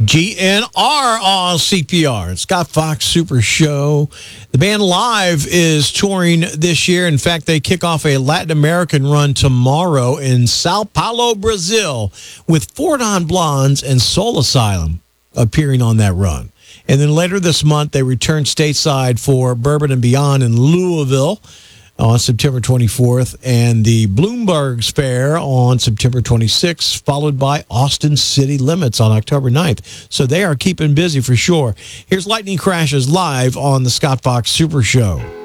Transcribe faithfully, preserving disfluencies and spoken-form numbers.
G N R on C P R. Scott Fox Super Show. The band live is touring this year. In fact, they kick off a Latin American run tomorrow in Sao Paulo, Brazil, with Four Non Blondes and Soul Asylum appearing on that run. And then later this month, they return stateside for Bourbon and Beyond in Louisville on September twenty-fourth, and the Bloomberg's Fair on September twenty-sixth, followed by Austin City Limits on October ninth. So they are keeping busy for sure. Here's Lightning Crashes live on the Scott Fox Super Show.